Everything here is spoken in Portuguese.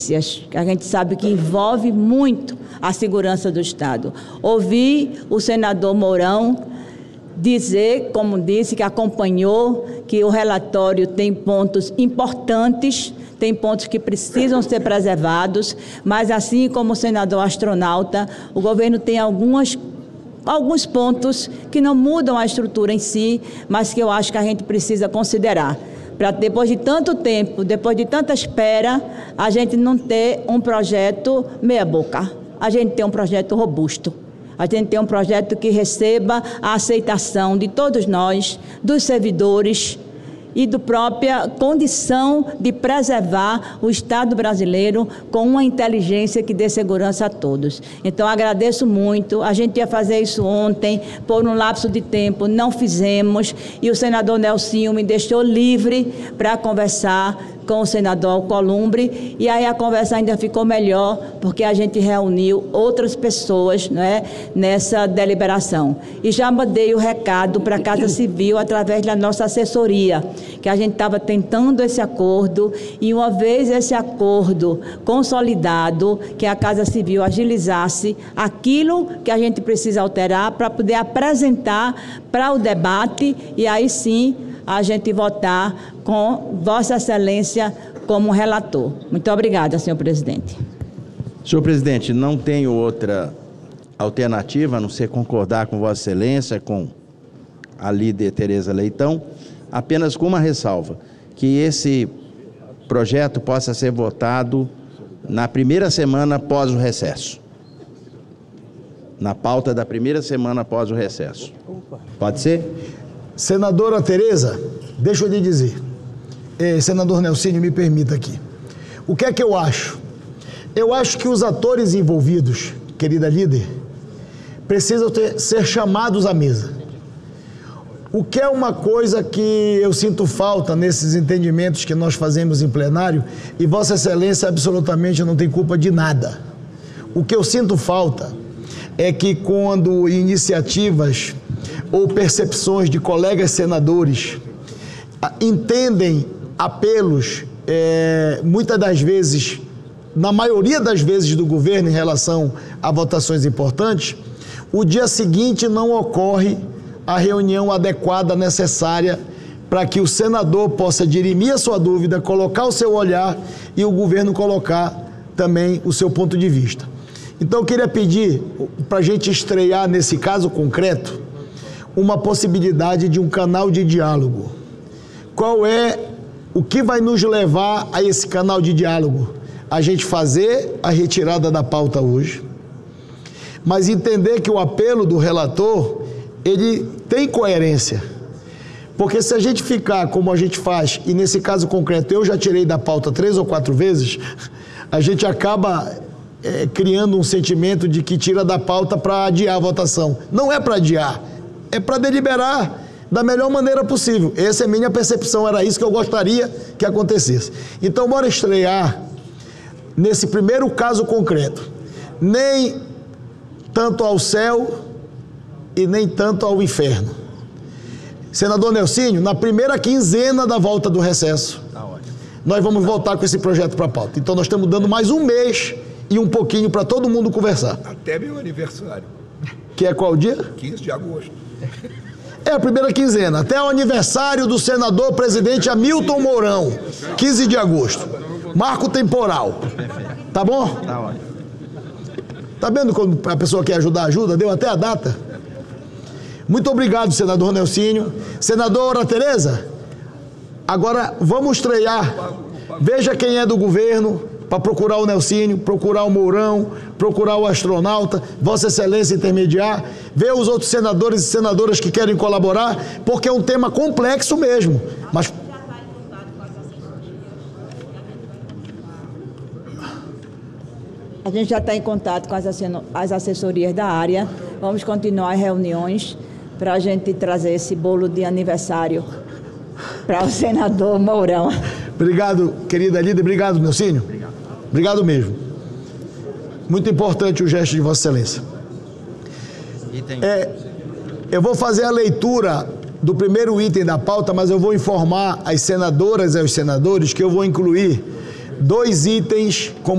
que a gente sabe que envolve muito a segurança do Estado. Ouvi o senador Mourão dizer, como disse, que acompanhou, que o relatório tem pontos importantes, tem pontos que precisam ser preservados, mas assim como o senador astronauta, o governo tem alguns pontos que não mudam a estrutura em si, mas que eu acho que a gente precisa considerar. Para depois de tanto tempo, depois de tanta espera, a gente não ter um projeto meia boca. A gente tem um projeto robusto. A gente tem um projeto que receba a aceitação de todos nós, dos servidores e da própria condição de preservar o Estado brasileiro com uma inteligência que dê segurança a todos. Então, agradeço muito. A gente ia fazer isso ontem, por um lapso de tempo, não fizemos, e o senador Nelsinho me deixou livre para conversar com o senador Alcolumbre, e aí a conversa ainda ficou melhor, porque a gente reuniu outras pessoas, né, nessa deliberação. E já mandei o recado para a Casa Civil através da nossa assessoria, que a gente estava tentando esse acordo, e uma vez esse acordo consolidado, que a Casa Civil agilizasse aquilo que a gente precisa alterar para poder apresentar para o debate, e aí sim a gente votar com Vossa Excelência como relator. Muito obrigada, senhor presidente. Senhor presidente, não tenho outra alternativa a não ser concordar com Vossa Excelência, com a líder Tereza Leitão, apenas com uma ressalva, que esse projeto possa ser votado na primeira semana após o recesso. Na pauta da primeira semana após o recesso. Pode ser? Senadora Tereza, deixa eu lhe dizer, senador Nelsinho, me permita aqui. O que é que eu acho? Eu acho que os atores envolvidos, querida líder, precisam ser chamados à mesa. O que é uma coisa que eu sinto falta nesses entendimentos que nós fazemos em plenário, e Vossa Excelência absolutamente não tem culpa de nada. O que eu sinto falta é que quando iniciativas ou percepções de colegas senadores entendem apelos, muitas das vezes, na maioria das vezes do governo em relação a votações importantes, o dia seguinte não ocorre a reunião adequada, necessária, para que o senador possa dirimir a sua dúvida, colocar o seu olhar e o governo colocar também o seu ponto de vista. Então eu queria pedir para a gente estrear nesse caso concreto uma possibilidade de um canal de diálogo. Qual é o que vai nos levar a esse canal de diálogo? A gente fazer a retirada da pauta hoje, mas entender que o apelo do relator, ele tem coerência. Porque se a gente ficar como a gente faz, e nesse caso concreto eu já tirei da pauta 3 ou 4 vezes, a gente acaba criando um sentimento de que tira da pauta para adiar a votação. Não é para adiar, é para deliberar da melhor maneira possível. Essa é a minha percepção, era isso que eu gostaria que acontecesse. Então, bora estrear nesse primeiro caso concreto. Nem tanto ao céu e nem tanto ao inferno. Senador Nelsinho, na primeira quinzena da volta do recesso, nós vamos voltar com esse projeto para a pauta. Então, nós estamos dando mais um mês e um pouquinho para todo mundo conversar. Até meu aniversário. Que é qual dia? 15 de agosto. É a primeira quinzena, até o aniversário do senador presidente Hamilton Mourão, 15 de agosto. Marco temporal. Tá bom? Tá ótimo. Tá vendo quando a pessoa quer ajudar, ajuda? Deu até a data. Muito obrigado, senador Nelsinho. Senadora Tereza, agora vamos estrear. Veja quem é do governo, para procurar o Nelsinho, procurar o Mourão, procurar o astronauta, Vossa Excelência intermediar, ver os outros senadores e senadoras que querem colaborar, porque é um tema complexo mesmo. Mas a gente já está em contato com as assessorias da área. Vamos continuar as reuniões para a gente trazer esse bolo de aniversário para o senador Mourão. Obrigado, querida líder. Obrigado, Nelsinho. Obrigado mesmo. Muito importante o gesto de Vossa Excelência. Eu vou fazer a leitura do primeiro item da pauta, mas eu vou informar as senadoras e os senadores que eu vou incluir 2 itens como